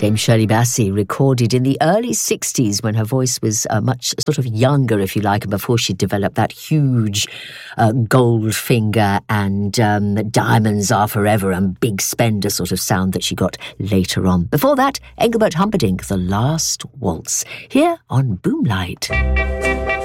Dame Shirley Bassey recorded in the early 60s when her voice was much sort of younger, if you like, and before she developed that huge gold finger and diamonds are forever and big spender sort of sound that she got later on. Before that, Engelbert Humperdinck, The Last Waltz, here on Boomlight.